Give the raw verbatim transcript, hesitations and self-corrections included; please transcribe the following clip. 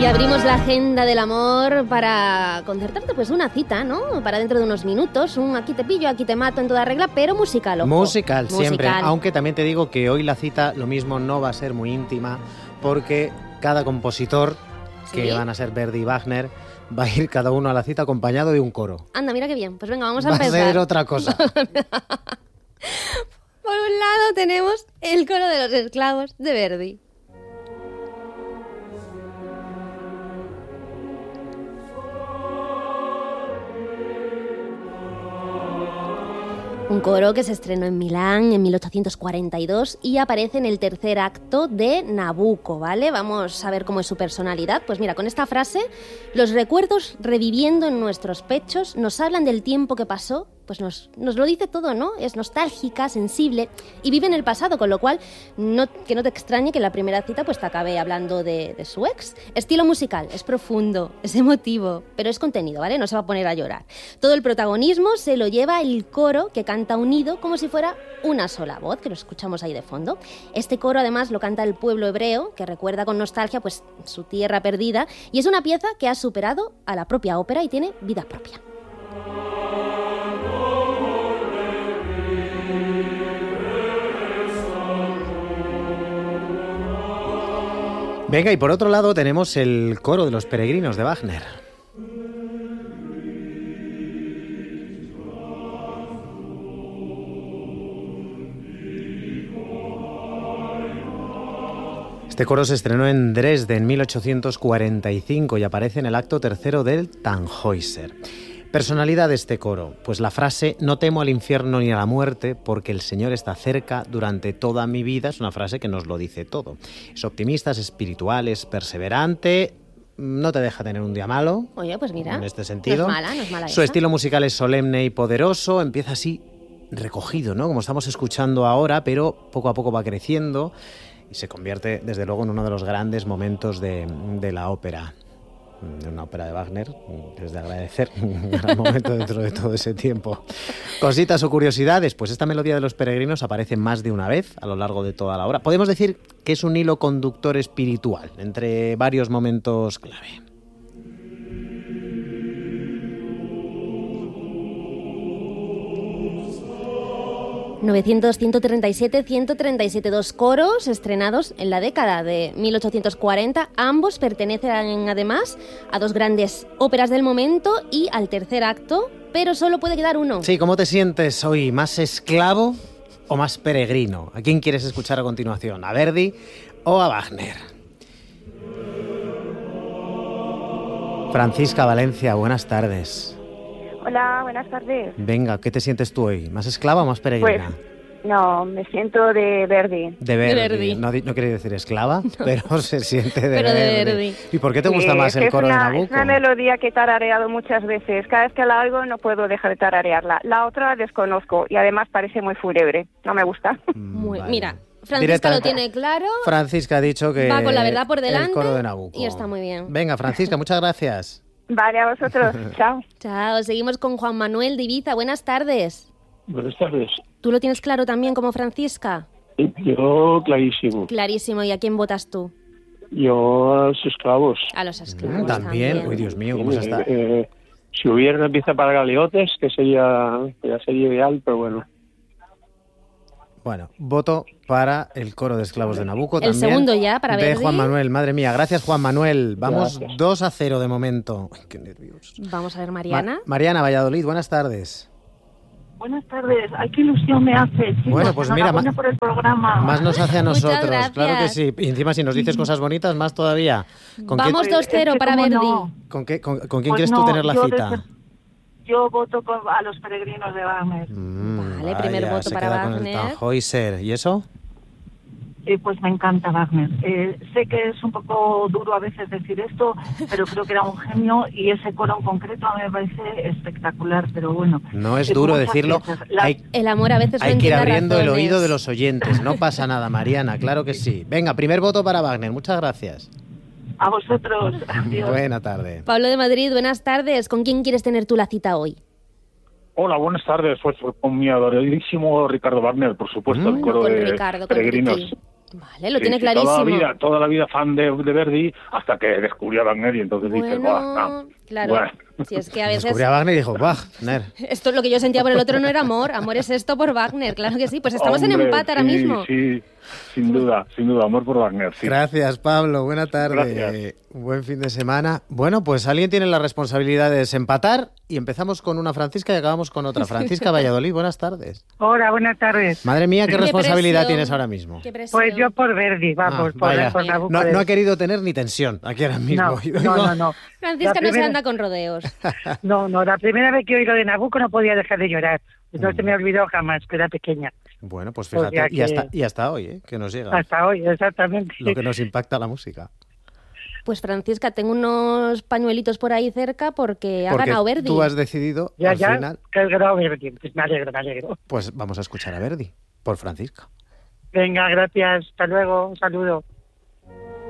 Y abrimos la agenda del amor para concertarte pues una cita, ¿no? Para dentro de unos minutos, un aquí te pillo, aquí te mato en toda regla, pero musical, ojo. Musical, musical, siempre. Aunque también te digo que hoy la cita lo mismo no va a ser muy íntima, porque cada compositor, ¿sí?, que van a ser Verdi y Wagner, va a ir cada uno a la cita acompañado de un coro. Anda, mira qué bien. Pues venga, vamos a va empezar. Va a ser otra cosa. Por un lado tenemos el coro de los esclavos de Verdi. Un coro que se estrenó en Milán en mil ochocientos cuarenta y dos y aparece en el tercer acto de Nabucco, ¿vale? Vamos a ver cómo es su personalidad. Pues mira, con esta frase, los recuerdos reviviendo en nuestros pechos nos hablan del tiempo que pasó, pues nos, nos lo dice todo, ¿no? Es nostálgica, sensible y vive en el pasado, con lo cual no, que no te extrañe que la primera cita pues te acabe hablando de, de su ex. Estilo musical, es profundo, es emotivo, pero es contenido, ¿vale? No se va a poner a llorar. Todo el protagonismo se lo lleva el coro, que canta unido como si fuera una sola voz, que lo escuchamos ahí de fondo. Este coro además lo canta el pueblo hebreo, que recuerda con nostalgia pues su tierra perdida, y es una pieza que ha superado a la propia ópera y tiene vida propia. Venga, y por otro lado tenemos el coro de los peregrinos de Wagner. Este coro se estrenó en Dresde en mil ochocientos cuarenta y cinco y aparece en el acto tercero del Tannhäuser. Personalidad de este coro, pues la frase «No temo al infierno ni a la muerte porque el Señor está cerca durante toda mi vida» es una frase que nos lo dice todo. Es optimista, es espiritual, es perseverante, no te deja tener un día malo. Oye, pues mira, en este sentido. No es mala, no es mala Su esa. estilo musical es solemne y poderoso, empieza así recogido, ¿no? Como estamos escuchando ahora, pero poco a poco va creciendo y se convierte, desde luego, en uno de los grandes momentos de, de la ópera. De una ópera de Wagner, es de agradecer, un gran momento dentro de todo ese tiempo. Cositas o curiosidades, pues esta melodía de los peregrinos aparece más de una vez a lo largo de toda la obra. Podemos decir que es un hilo conductor espiritual entre varios momentos clave. novecientos, ciento treinta y siete, ciento treinta y siete, dos coros estrenados en la década de mil ochocientos cuarenta. Ambos pertenecen además a dos grandes óperas del momento y al tercer acto, pero solo puede quedar uno. Sí, ¿cómo te sientes hoy? ¿Más esclavo o más peregrino? ¿A quién quieres escuchar a continuación? ¿A Verdi o a Wagner? Francisca Valencia, buenas tardes. Hola, buenas tardes. Venga, ¿qué te sientes tú hoy? ¿Más esclava o más peregrina? Pues, no, me siento de Verdi. De Verdi. De Verdi. No, no quiere decir esclava, no, pero se siente de, pero Verdi. de Verdi. ¿Y por qué te gusta sí, más el coro una, de Nabucco? Es una melodía que he tarareado muchas veces. Cada vez que la oigo no puedo dejar de tararearla. La otra la desconozco y además parece muy fúnebre. No me gusta. Muy, vale. Mira, Francisca lo tiene claro. Francisca ha dicho que va con la verdad por delante, el coro de Nabucco. Y está muy bien. Venga, Francisca, muchas gracias. Vale, a vosotros. Chao. Chao. Seguimos con Juan Manuel de Ibiza. Buenas tardes. Buenas tardes. ¿Tú lo tienes claro también como Francisca? Yo, clarísimo. Clarísimo. ¿Y a quién votas tú? Yo a los esclavos. A los esclavos Mm, ¿También? también. Uy, Dios mío, ¿cómo se está? Eh, eh, si hubiera una pieza para galeotes, que sería, ya sería ideal, pero bueno. Bueno, voto para el coro de esclavos de Nabucco. El también segundo ya, para de Verdi. Juan Manuel. Madre mía, gracias Juan Manuel. Vamos Gracias. dos a cero de momento. Ay, qué nervios. Vamos a ver, Mariana. Ma- Mariana Valladolid, buenas tardes. Buenas tardes. Ay, qué ilusión me hace, chicos. Bueno, pues mira, Enhorabuena ma- por el programa. Más nos hace a Muchas nosotros, gracias. claro que sí. Y encima si nos dices cosas bonitas, más todavía. ¿Con Vamos qué, dos cero Es que para cómo Verdi. no. con qué- con- con quién Pues quieres no, tú tener la yo cita? desde- Yo voto con- a los peregrinos de Wagner. Mm, Vale, primer voto se para queda con el Wagner. Tannhäuser. ¿Y eso? Eh, pues me encanta Wagner. Eh, sé que es un poco duro a veces decir esto, pero creo que era un genio y ese coro en concreto a mí me parece espectacular, pero bueno. No es eh, duro muchas decirlo. piezas. La- Hay, El amor a veces no hay que ir entiende abriendo el razones. oído de los oyentes. No pasa nada, Mariana, claro que sí. Venga, primer voto para Wagner. Muchas gracias. A vosotros. Adiós. Buena tarde. Pablo de Madrid, buenas tardes. ¿Con quién quieres tener tú la cita hoy? Hola, buenas tardes. Pues con mi adoradísimo Ricardo Wagner, por supuesto, Mm. el coro Con de Ricardo, con peregrinos. Ricky. Vale, lo Sí, tiene sí, clarísimo. Toda la vida, toda la vida fan de, de Verdi, hasta que descubrió a Wagner y entonces dices, Bueno, "Buah, no". claro. Bueno. Si es que a veces... Descubrí a Wagner y dijo, Wagner. Esto es lo que yo sentía por el otro, no era amor. Amor es esto por Wagner, claro que sí. Pues estamos en Hombre, empate ahora sí, mismo. Sí, sin duda, sin duda, amor por Wagner, sí. Gracias, Pablo. Buena tarde. Gracias. Buen fin de semana. Bueno, pues alguien tiene la responsabilidad de desempatar y empezamos con una Francisca y acabamos con otra. Francisca Valladolid, buenas tardes. Hola, buenas tardes. Madre mía, ¿qué, Qué responsabilidad presión. tienes ahora mismo? Qué presión. Pues yo por Verdi, vamos, Ah, por, vaya. por Nabucco. No, no ha querido tener ni tensión aquí ahora mismo. no, no, no, no. Francisca La no se primera- anda con rodeos. No, no, la primera vez que oí lo de Nabucco no podía dejar de llorar. No Mm. se me olvidó jamás, que era pequeña. Bueno, pues O sea fíjate, y, que- hasta, y hasta hoy, ¿eh? Que nos llega Hasta hoy, exactamente. lo que nos impacta la música. Pues Francisca, tengo unos pañuelitos por ahí cerca porque ha Porque ganado Verdi. tú has decidido, Ya, al ya, final, que has ganado Verdi. Pues me alegro, me alegro. pues vamos a escuchar a Verdi, por Francisca. Venga, gracias. Hasta luego. Un saludo.